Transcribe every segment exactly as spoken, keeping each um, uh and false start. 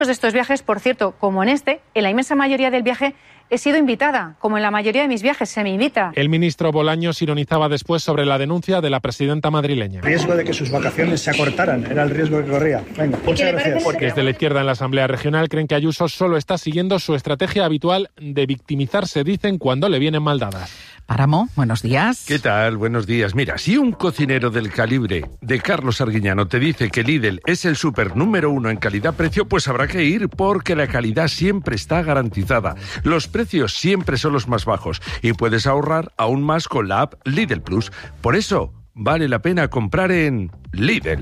de estos viajes, por cierto, como en este, en la inmensa mayoría del viaje he sido invitada, como en la mayoría de mis viajes se me invita. El ministro Bolaños ironizaba después sobre la denuncia de la presidenta madrileña. El riesgo de que sus vacaciones se acortaran era el riesgo que corría. Venga, muchas gracias. Desde la izquierda en la Asamblea Regional creen que Ayuso solo está siguiendo su estrategia habitual de victimizarse, dicen, cuando le vienen mal dadas. Páramo, buenos días. ¿Qué tal? Buenos días. Mira, si un cocinero del calibre de Carlos Arguiñano te dice que Lidl es el súper número uno en calidad-precio, pues habrá que ir, porque la calidad siempre está garantizada. Los precios siempre son los más bajos y puedes ahorrar aún más con la app Lidl Plus. Por eso, vale la pena comprar en Lidl.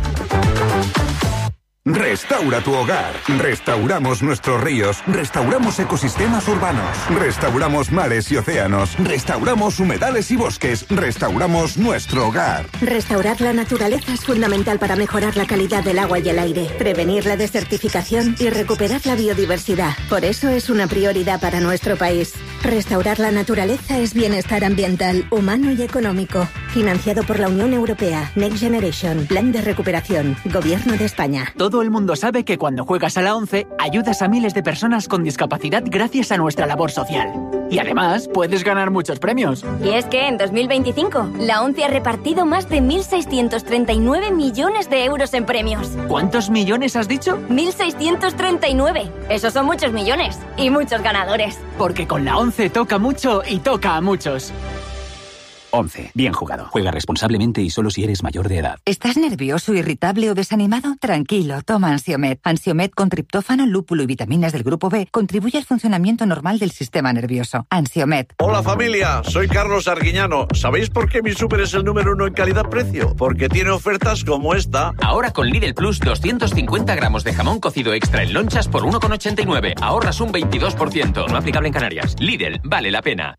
Restaura tu hogar. Restauramos nuestros ríos. Restauramos ecosistemas urbanos. Restauramos mares y océanos. Restauramos humedales y bosques. Restauramos nuestro hogar. Restaurar la naturaleza es fundamental para mejorar la calidad del agua y el aire, prevenir la desertificación y recuperar la biodiversidad. Por eso es una prioridad para nuestro país. Restaurar la naturaleza es bienestar ambiental, humano y económico. Financiado por la Unión Europea. Next Generation. Plan de recuperación. Gobierno de España. Todo el mundo sabe que cuando juegas a la ONCE, ayudas a miles de personas con discapacidad gracias a nuestra labor social. Y además, puedes ganar muchos premios. Y es que en dos mil veinticinco, la ONCE ha repartido más de mil seiscientos treinta y nueve millones de euros en premios. ¿Cuántos millones has dicho? mil seiscientos treinta y nueve. Esos son muchos millones. Y muchos ganadores. Porque con la ONCE toca mucho y toca a muchos. once. Bien jugado. Juega responsablemente y solo si eres mayor de edad. ¿Estás nervioso, irritable o desanimado? Tranquilo, toma Ansiomed. Ansiomed con triptófano, lúpulo y vitaminas del grupo B contribuye al funcionamiento normal del sistema nervioso. Ansiomed. Hola familia, soy Carlos Arguiñano. ¿Sabéis por qué mi súper es el número uno en calidad-precio? Porque tiene ofertas como esta. Ahora con Lidl Plus, doscientos cincuenta gramos de jamón cocido extra en lonchas por uno con ochenta y nueve. Ahorras un veintidós por ciento. No aplicable en Canarias. Lidl, vale la pena.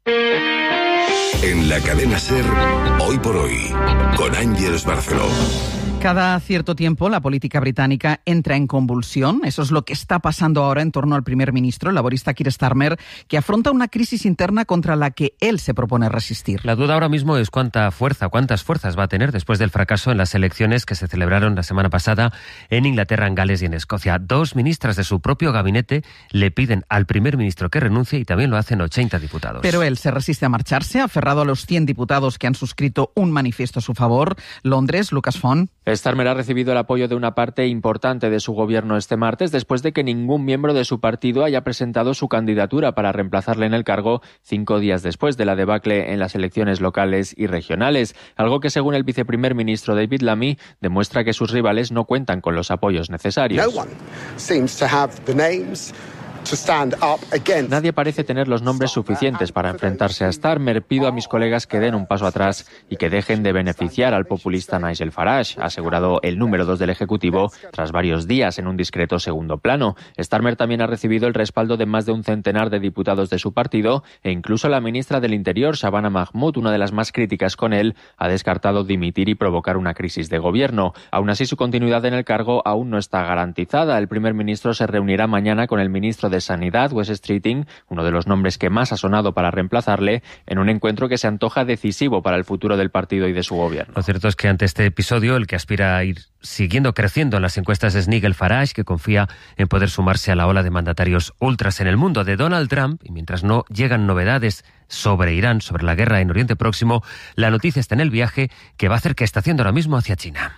En la cadena SER, hoy por hoy, con Ángeles Barceló. Cada cierto tiempo la política británica entra en convulsión. Eso es lo que está pasando ahora en torno al primer ministro, el laborista Keir Starmer, que afronta una crisis interna contra la que él se propone resistir. La duda ahora mismo es cuánta fuerza, cuántas fuerzas va a tener después del fracaso en las elecciones que se celebraron la semana pasada en Inglaterra, en Gales y en Escocia. Dos ministras de su propio gabinete le piden al primer ministro que renuncie y también lo hacen ochenta diputados. Pero él se resiste a marcharse, aferrado a los cien diputados que han suscrito un manifiesto a su favor. Londres, Lucas Font. Starmer ha recibido el apoyo de una parte importante de su gobierno este martes después de que ningún miembro de su partido haya presentado su candidatura para reemplazarle en el cargo cinco días después de la debacle en las elecciones locales y regionales, algo que según el viceprimer ministro David Lammy demuestra que sus rivales no cuentan con los apoyos necesarios. No one seems to have the names to stand up against. Nadie parece tener los nombres suficientes para enfrentarse a Starmer. Pido a mis colegas que den un paso atrás y que dejen de beneficiar al populista Nigel Farage, ha asegurado el número dos del Ejecutivo tras varios días en un discreto segundo plano. Starmer también ha recibido el respaldo de más de un centenar de diputados de su partido e incluso la ministra del Interior, Shabana Mahmood, una de las más críticas con él, ha descartado dimitir y provocar una crisis de gobierno. Aún así, su continuidad en el cargo aún no está garantizada. El primer ministro se reunirá mañana con el ministro de de Sanidad, Wes Streeting, uno de los nombres que más ha sonado para reemplazarle, en un encuentro que se antoja decisivo para el futuro del partido y de su gobierno. Lo cierto es que ante este episodio, el que aspira a ir siguiendo creciendo en las encuestas es Nigel Farage, que confía en poder sumarse a la ola de mandatarios ultras en el mundo de Donald Trump, y mientras no llegan novedades sobre Irán, sobre la guerra en Oriente Próximo, la noticia está en el viaje que va a hacer que está haciendo ahora mismo hacia China.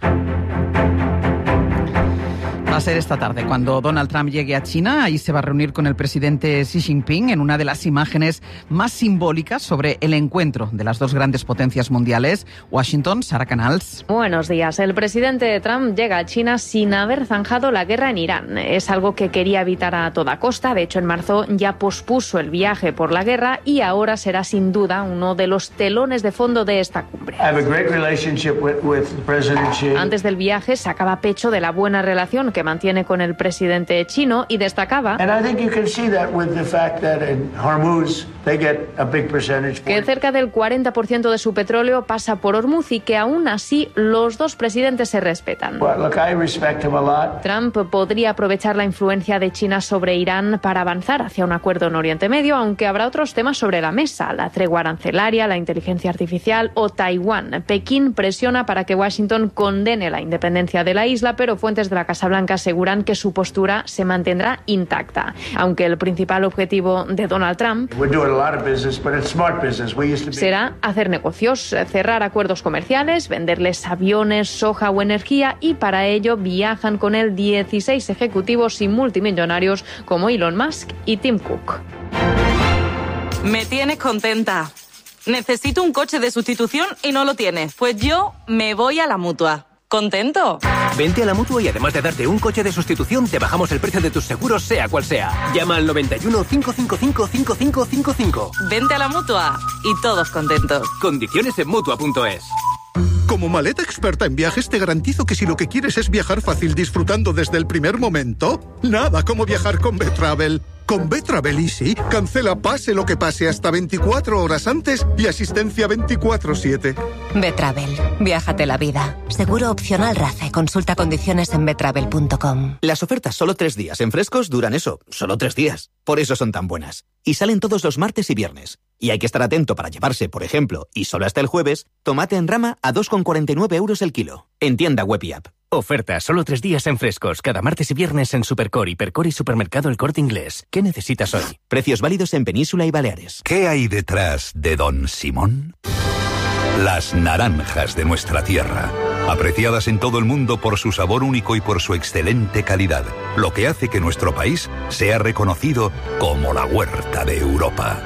Va a ser esta tarde, cuando Donald Trump llegue a China. Ahí se va a reunir con el presidente Xi Jinping en una de las imágenes más simbólicas sobre el encuentro de las dos grandes potencias mundiales. Washington, Sara Canals. Buenos días. El presidente Trump llega a China sin haber zanjado la guerra en Irán. Es algo que quería evitar a toda costa. De hecho, en marzo ya pospuso el viaje por la guerra y ahora será sin duda uno de los telones de fondo de esta cumbre. Antes del viaje sacaba pecho de la buena relación que mantiene con el presidente chino y destacaba que cerca del cuarenta por ciento de su petróleo pasa por Hormuz y que aún así los dos presidentes se respetan. Trump podría aprovechar la influencia de China sobre Irán para avanzar hacia un acuerdo en Oriente Medio, aunque habrá otros temas sobre la mesa: la tregua arancelaria, la inteligencia artificial o Taiwán. Pekín presiona para que Washington condene la independencia de la isla, pero fuentes de la Casa Blanca aseguran que su postura se mantendrá intacta. Aunque el principal objetivo de Donald Trump será hacer negocios, cerrar acuerdos comerciales, venderles aviones, soja o energía, y para ello viajan con él dieciséis ejecutivos y multimillonarios como Elon Musk y Tim Cook. Me tienes contenta. Necesito un coche de sustitución y no lo tienes. Pues yo me voy a la Mutua. ¿Contento? Vente a la Mutua y además de darte un coche de sustitución, te bajamos el precio de tus seguros, sea cual sea. Llama al noventa y uno, cinco cinco cinco, cinco cinco cinco cinco. Vente a la Mutua y todos contentos. Condiciones en Mutua punto es. Como maleta experta en viajes, te garantizo que si lo que quieres es viajar fácil disfrutando desde el primer momento, nada como viajar con B-Travel. Con B-Travel Easy, cancela pase lo que pase hasta veinticuatro horas antes y asistencia veinticuatro siete. B-Travel. Viájate la vida. Seguro opcional RACE. Consulta condiciones en betravel punto com. Las ofertas solo tres días en Frescos duran eso, solo tres días. Por eso son tan buenas. Y salen todos los martes y viernes. Y hay que estar atento para llevarse, por ejemplo, y solo hasta el jueves, tomate en rama a dos con cuarenta y nueve euros el kilo. En tienda web y app. Oferta solo tres días en Frescos, cada martes y viernes en Supercore, Hipercore y Supermercado El Corte Inglés. ¿Qué necesitas hoy? Precios válidos en Península y Baleares. ¿Qué hay detrás de Don Simón? Las naranjas de nuestra tierra, apreciadas en todo el mundo por su sabor único y por su excelente calidad, lo que hace que nuestro país sea reconocido como la huerta de Europa.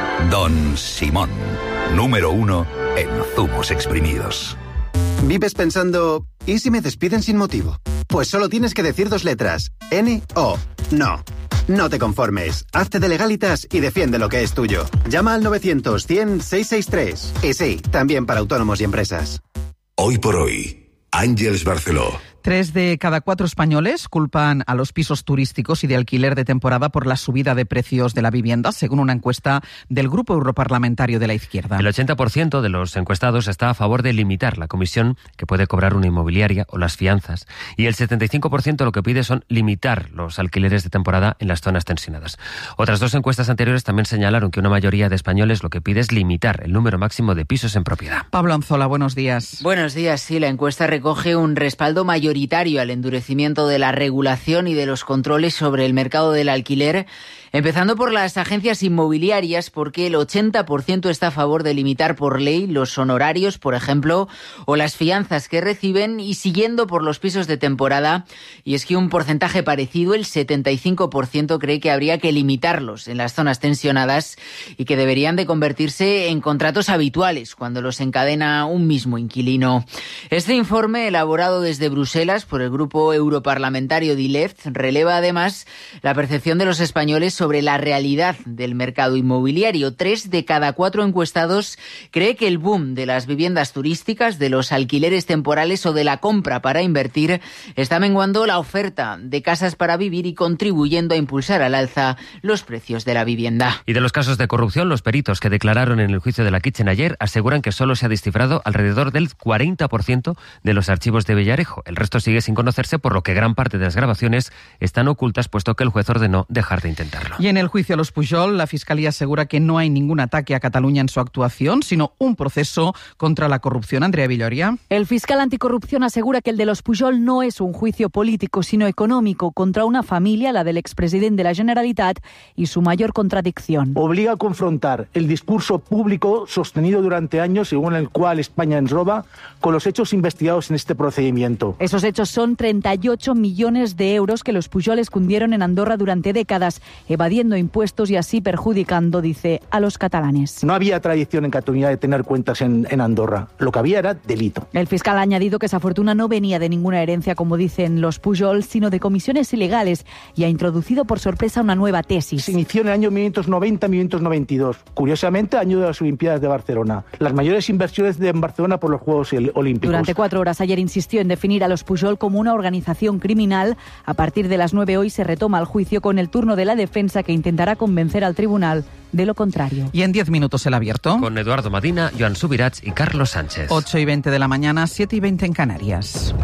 Don Simón, número uno en zumos exprimidos. ¿Vives pensando, ¿y si me despiden sin motivo? Pues solo tienes que decir dos letras, N O. No. No te conformes. Hazte de Legalitas y defiende lo que es tuyo. Llama al novecientos, cien, seiscientos sesenta y tres. Y sí, también para autónomos y empresas. Hoy por hoy, Àngels Barceló. Tres de cada cuatro españoles culpan a los pisos turísticos y de alquiler de temporada por la subida de precios de la vivienda, según una encuesta del Grupo Europarlamentario de la Izquierda. El ochenta por ciento de los encuestados está a favor de limitar la comisión que puede cobrar una inmobiliaria o las fianzas. Y el setenta y cinco por ciento lo que pide son limitar los alquileres de temporada en las zonas tensionadas. Otras dos encuestas anteriores también señalaron que una mayoría de españoles lo que pide es limitar el número máximo de pisos en propiedad. Pablo Anzola, buenos días. Buenos días. Sí, la encuesta recoge un respaldo mayoritario al endurecimiento de la regulación y de los controles sobre el mercado del alquiler, empezando por las agencias inmobiliarias, porque el ochenta por ciento está a favor de limitar por ley los honorarios, por ejemplo, o las fianzas que reciben, y siguiendo por los pisos de temporada. Y es que un porcentaje parecido, el setenta y cinco por ciento, cree que habría que limitarlos en las zonas tensionadas y que deberían de convertirse en contratos habituales cuando los encadena un mismo inquilino. Este informe, elaborado desde Bruselas por el grupo europarlamentario D I L E F T, releva además la percepción de los españoles sobre la realidad del mercado inmobiliario. Tres de cada cuatro encuestados cree que el boom de las viviendas turísticas, de los alquileres temporales o de la compra para invertir está menguando la oferta de casas para vivir y contribuyendo a impulsar al alza los precios de la vivienda. Y de los casos de corrupción, los peritos que declararon en el juicio de la Kitchen ayer aseguran que solo se ha descifrado alrededor del cuarenta por ciento de los archivos de Villarejo. El resto sigue sin conocerse, por lo que gran parte de las grabaciones están ocultas, puesto que el juez ordenó dejar de intentarlo. Y en el juicio a los Pujol, la Fiscalía asegura que no hay ningún ataque a Cataluña en su actuación, sino un proceso contra la corrupción. Andrea Villoria. El fiscal anticorrupción asegura que el de los Pujol no es un juicio político, sino económico, contra una familia, la del expresidente de la Generalitat, y su mayor contradicción. Obliga a confrontar el discurso público sostenido durante años, según el cual España ens roba, con los hechos investigados en este procedimiento. Esos hechos son treinta y ocho millones de euros que los Pujol escondieron en Andorra durante décadas, evadiendo impuestos y así perjudicando, dice, a los catalanes. No había tradición en Cataluña de tener cuentas en, en Andorra. Lo que había era delito. El fiscal ha añadido que esa fortuna no venía de ninguna herencia, como dicen los Pujol, sino de comisiones ilegales, y ha introducido por sorpresa una nueva tesis. Se inició en el año mil novecientos noventa a mil novecientos noventa y dos. Curiosamente, año de las Olimpiadas de Barcelona. Las mayores inversiones de en Barcelona por los Juegos Olímpicos. Durante cuatro horas ayer insistió en definir a los Pujol como una organización criminal. A partir de las nueve hoy se retoma el juicio con el turno de la defensa, que intentará convencer al tribunal de lo contrario. Y en diez minutos el abierto. Con Eduardo Madina, Joan Subirats y Carlos Sánchez. ocho y veinte de la mañana, siete y veinte en Canarias.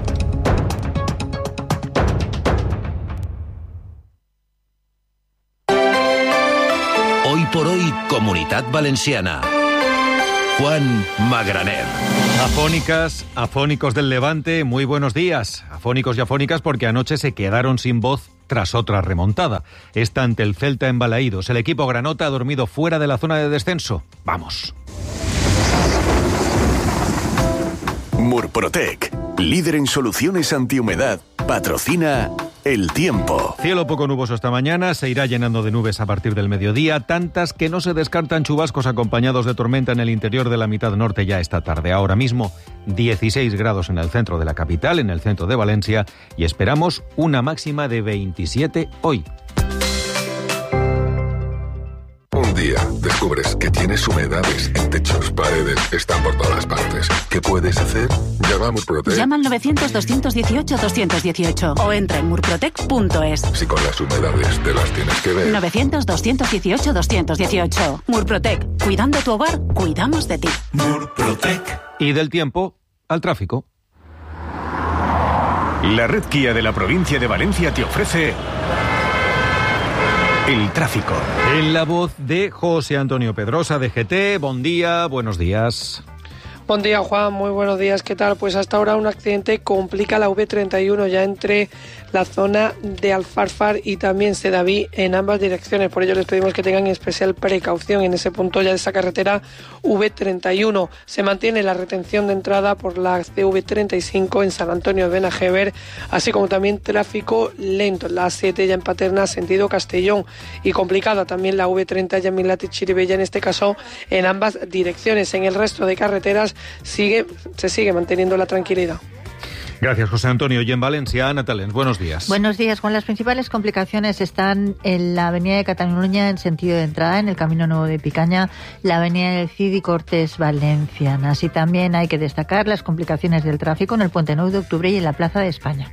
Hoy por hoy, Comunitat Valenciana. Juan Magraner. Afónicas, afónicos del Levante, muy buenos días. Afónicos y afónicas porque anoche se quedaron sin voz tras otra remontada. Está ante el Celta en Balaídos. El equipo granota ha dormido fuera de la zona de descenso. Vamos. Murprotec, líder en soluciones antihumedad, patrocina El Tiempo. Cielo poco nuboso esta mañana, se irá llenando de nubes a partir del mediodía, tantas que no se descartan chubascos acompañados de tormenta en el interior de la mitad norte ya esta tarde. Ahora mismo dieciséis grados en el centro de la capital, en el centro de Valencia, y esperamos una máxima de veintisiete hoy. Un día descubres que tienes humedades en techos, paredes, están por todas partes. ¿Qué puedes hacer? Llama a Murprotec. Llama al novecientos, doscientos dieciocho, doscientos dieciocho o entra en murprotec punto es. Si con las humedades te las tienes que ver. novecientos, doscientos dieciocho, doscientos dieciocho. Murprotec. Cuidando tu hogar, cuidamos de ti. Murprotec. Y del tiempo al tráfico. La red Kia de la provincia de Valencia te ofrece el tráfico. En la voz de José Antonio Pedrosa de G T. Buen día, buenos días. Buen día, Juan, muy buenos días, ¿qué tal? Pues hasta ahora un accidente complica la V treinta y uno ya entre la zona de Alfarfar y también Sedaví en ambas direcciones. Por ello les pedimos que tengan especial precaución en ese punto ya de esa carretera V treinta y uno. Se mantiene la retención de entrada por la C V treinta y cinco en San Antonio de Benajever, así como también tráfico lento en la A siete ya en Paterna, sentido Castellón, y complicada también la V treinta ya en Milati Chiribella, en este caso en ambas direcciones. En el resto de carreteras sigue, se sigue manteniendo la tranquilidad. Gracias, José Antonio. Y en Valencia, Ana Talens, buenos días. Buenos días, Juan. Las principales complicaciones están en la avenida de Cataluña en sentido de entrada, en el Camino Nuevo de Picaña, la avenida del Cid y Cortes Valencianas. Y también hay que destacar las complicaciones del tráfico en el Puente nueve de Octubre y en la Plaza de España.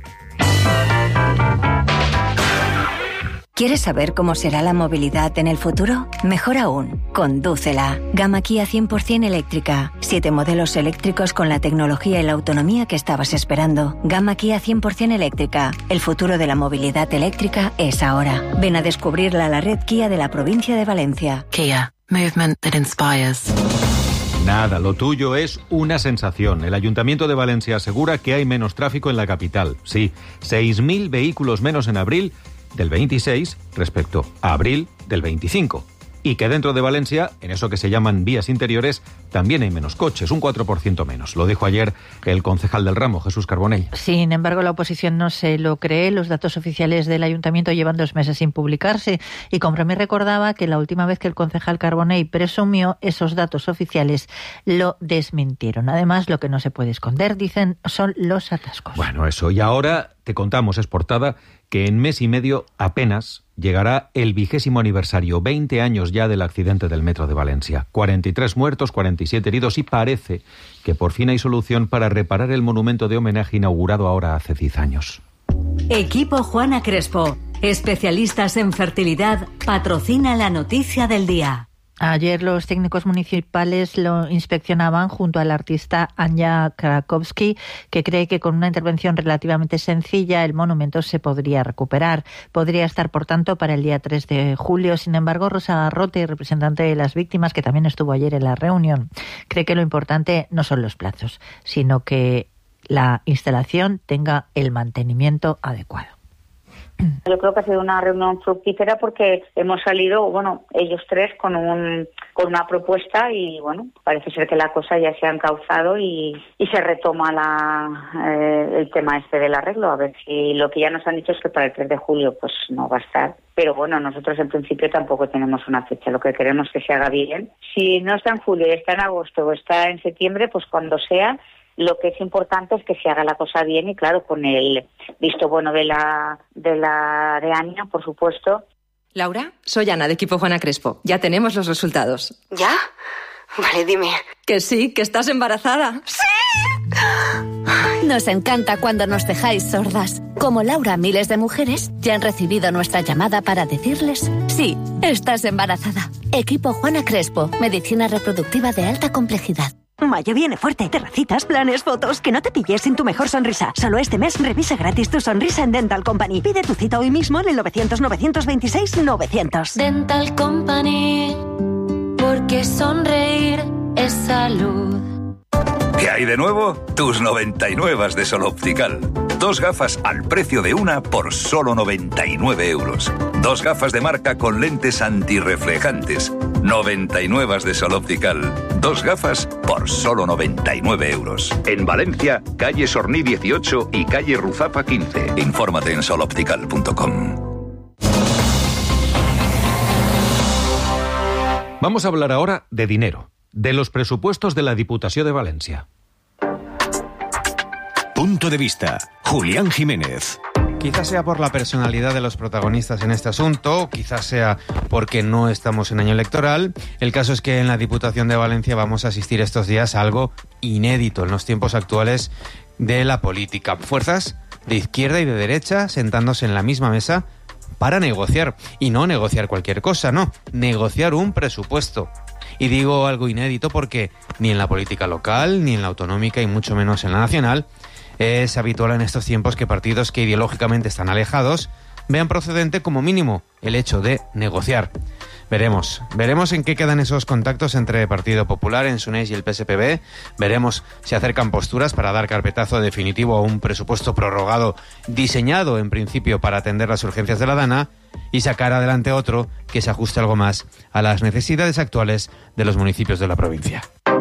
¿Quieres saber cómo será la movilidad en el futuro? Mejor aún, condúcela. Gama Kia cien por ciento eléctrica. Siete modelos eléctricos con la tecnología y la autonomía que estabas esperando. Gama Kia cien por ciento eléctrica. El futuro de la movilidad eléctrica es ahora. Ven a descubrirla a la red Kia de la provincia de Valencia. Kia. Movement that inspires. Nada, lo tuyo es una sensación. El Ayuntamiento de Valencia asegura que hay menos tráfico en la capital. Sí, seis mil vehículos menos en abril del veintiséis respecto a abril del veinticinco. Y que dentro de Valencia, en eso que se llaman vías interiores, también hay menos coches, un cuatro por ciento menos. Lo dijo ayer el concejal del ramo, Jesús Carbonell. Sin embargo, la oposición no se lo cree. Los datos oficiales del ayuntamiento llevan dos meses sin publicarse. Y Compromís recordaba que la última vez que el concejal Carbonell presumió, esos datos oficiales lo desmintieron. Además, lo que no se puede esconder, dicen, son los atascos. Bueno, eso. Y ahora te contamos, es portada, que en mes y medio apenas llegará el vigésimo aniversario, veinte años ya del accidente del metro de Valencia. cuarenta y tres muertos, cuarenta y siete heridos y parece que por fin hay solución para reparar el monumento de homenaje inaugurado ahora hace diez años. Equipo Juana Crespo, especialistas en fertilidad, patrocina la noticia del día. Ayer los técnicos municipales lo inspeccionaban junto al artista Anja Krakowski, que cree que con una intervención relativamente sencilla el monumento se podría recuperar. Podría estar, por tanto, para el día tres de julio. Sin embargo, Rosa Rote, representante de las víctimas, que también estuvo ayer en la reunión, cree que lo importante no son los plazos, sino que la instalación tenga el mantenimiento adecuado. Yo creo que ha sido una reunión fructífera porque hemos salido, bueno, ellos tres con un con una propuesta y, bueno, parece ser que la cosa ya se ha encauzado y, y se retoma la eh, el tema este del arreglo. A ver si lo que ya nos han dicho es que para el tres de julio pues no va a estar. Pero bueno, nosotros en principio tampoco tenemos una fecha. Lo que queremos es que se haga bien. Si no está en julio, está en agosto o está en septiembre, pues cuando sea. Lo que es importante es que se haga la cosa bien y, claro, con el visto bueno de la de la de Ania, por supuesto. Laura, soy Ana, de Equipo Juana Crespo. Ya tenemos los resultados. ¿Ya? Vale, dime. Que sí, que estás embarazada. ¡Sí! Nos encanta cuando nos dejáis sordas. Como Laura, miles de mujeres ya han recibido nuestra llamada para decirles: sí, estás embarazada. Equipo Juana Crespo, medicina reproductiva de alta complejidad. Mayo viene fuerte. Terracitas, planes, fotos. Que no te pilles sin tu mejor sonrisa. Solo este mes revisa gratis tu sonrisa en Dental Company. Pide tu cita hoy mismo en el novecientos, novecientos veintiséis, novecientos. Dental Company, porque sonreír de salud. ¿Qué hay de nuevo? Tus noventa y nueve de Sol Optical. Dos gafas al precio de una por solo noventa y nueve euros. Dos gafas de marca con lentes antirreflejantes. noventa y nueve de Sol Optical. Dos gafas por solo noventa y nueve euros. En Valencia, calle Sorní dieciocho y calle Ruzapa quince. Infórmate en sol optical punto com. Vamos a hablar ahora de dinero, de los presupuestos de la Diputación de Valencia. Punto de vista, Julián Jiménez. Quizás sea por la personalidad de los protagonistas en este asunto, quizás sea porque no estamos en año electoral. El caso es que en la Diputación de Valencia vamos a asistir estos días a algo inédito en los tiempos actuales de la política. Fuerzas de izquierda y de derecha sentándose en la misma mesa para negociar. Y no negociar cualquier cosa, no, negociar un presupuesto. Y digo algo inédito porque ni en la política local, ni en la autonómica y mucho menos en la nacional es habitual en estos tiempos que partidos que ideológicamente están alejados vean procedente como mínimo el hecho de negociar. Veremos, veremos en qué quedan esos contactos entre Partido Popular, Ensuneix y el P S P B. Veremos si acercan posturas para dar carpetazo definitivo a un presupuesto prorrogado diseñado en principio para atender las urgencias de la Dana y sacar adelante otro que se ajuste algo más a las necesidades actuales de los municipios de la provincia.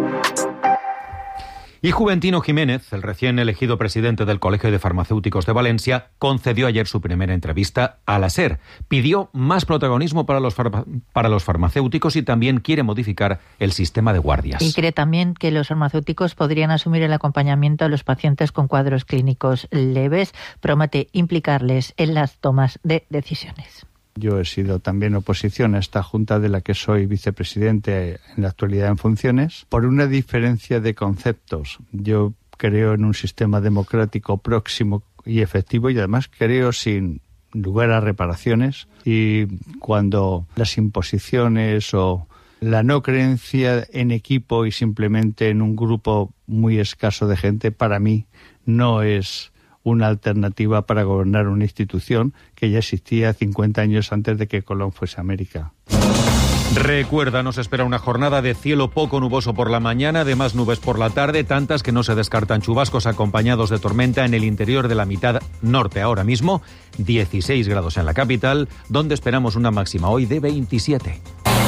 Y Juventino Jiménez, el recién elegido presidente del Colegio de Farmacéuticos de Valencia, concedió ayer su primera entrevista a la SER. Pidió más protagonismo para los, farma- para los farmacéuticos y también quiere modificar el sistema de guardias. Y cree también que los farmacéuticos podrían asumir el acompañamiento a los pacientes con cuadros clínicos leves. Promete implicarles en las tomas de decisiones. Yo he sido también oposición a esta Junta de la que soy vicepresidente en la actualidad en funciones, por una diferencia de conceptos. Yo creo en un sistema democrático próximo y efectivo y además creo sin lugar a reparaciones, y cuando las imposiciones o la no creencia en equipo y simplemente en un grupo muy escaso de gente, para mí no es una alternativa para gobernar una institución que ya existía cincuenta años antes de que Colón fuese a América. Recuerda, nos espera una jornada de cielo poco nuboso por la mañana, de más nubes por la tarde, tantas que no se descartan chubascos acompañados de tormenta en el interior de la mitad norte. Ahora mismo, dieciséis grados en la capital, donde esperamos una máxima hoy de veintisiete.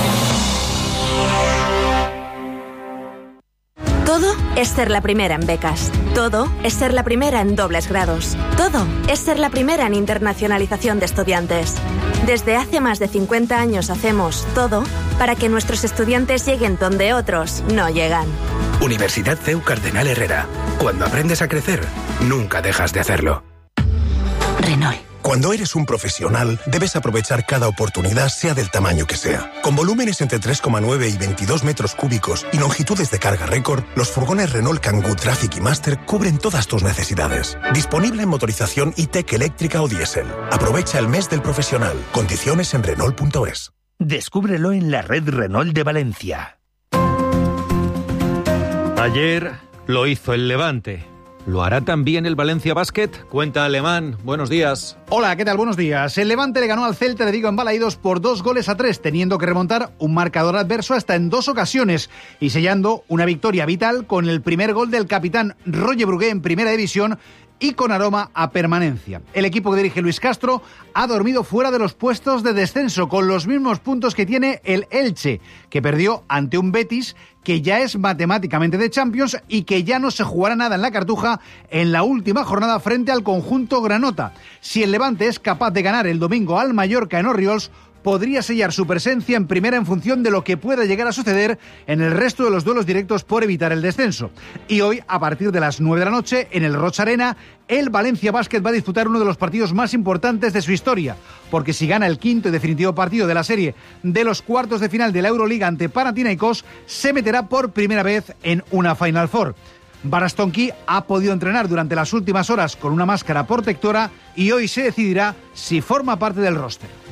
Todo es ser la primera en becas. Todo es ser la primera en dobles grados. Todo es ser la primera en internacionalización de estudiantes. Desde hace más de cincuenta años hacemos todo para que nuestros estudiantes lleguen donde otros no llegan. Universidad C E U Cardenal Herrera. Cuando aprendes a crecer, nunca dejas de hacerlo. Renault. Cuando eres un profesional, debes aprovechar cada oportunidad, sea del tamaño que sea. Con volúmenes entre tres coma nueve y veintidós metros cúbicos y longitudes de carga récord, los furgones Renault Kangoo Traffic y Master cubren todas tus necesidades. Disponible en motorización e-tech eléctrica o diésel. Aprovecha el mes del profesional. Condiciones en Renault punto es. Descúbrelo en la red Renault de Valencia. Ayer lo hizo el Levante. ¿Lo hará también el Valencia Basket? Cuenta Alemán, buenos días. Hola, ¿qué tal? Buenos días. El Levante le ganó al Celta de Vigo en Balaídos por dos goles a tres, teniendo que remontar un marcador adverso hasta en dos ocasiones y sellando una victoria vital con el primer gol del capitán Roger Brugué en Primera División y con aroma a permanencia. El equipo que dirige Luis Castro ha dormido fuera de los puestos de descenso con los mismos puntos que tiene el Elche, que perdió ante un Betis que ya es matemáticamente de Champions y que ya no se jugará nada en la Cartuja en la última jornada frente al conjunto granota. Si el Levante es capaz de ganar el domingo al Mallorca en Orriols, podría sellar su presencia en primera en función de lo que pueda llegar a suceder en el resto de los duelos directos por evitar el descenso. Y hoy, a partir de las nueve de la noche, en el Roig Arena, el Valencia Basket va a disputar uno de los partidos más importantes de su historia, porque si gana el quinto y definitivo partido de la serie de los cuartos de final de la Euroliga ante Panathinaikos, se meterá por primera vez en una Final Four. Barastonki ha podido entrenar durante las últimas horas con una máscara protectora y hoy se decidirá si forma parte del roster.